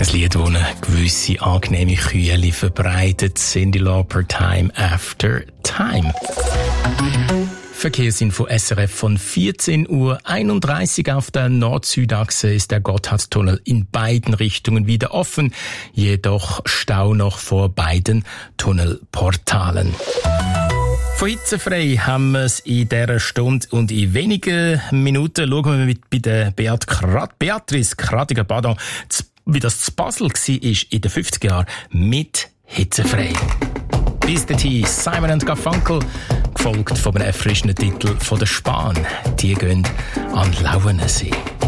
Ein Lied, das eine gewisse angenehme Kühle verbreitet. Cyndi Lauper, Time After Time. Verkehrsinfo SRF von 14:31 Uhr. Auf der Nord-Süd-Achse ist der Gotthardtunnel in beiden Richtungen wieder offen. Jedoch Stau noch vor beiden Tunnelportalen. Von hitzefrei haben wir es in dieser Stunde und in wenigen Minuten schauen wir bei der Beatrice Kratiger, wie das zu Basel war in den 50er Jahren mit hitzefrei. Bis dahin Simon & Garfunkel, gefolgt von einem erfrischenden Titel von der Spahn. Die gehen an Lauenensee.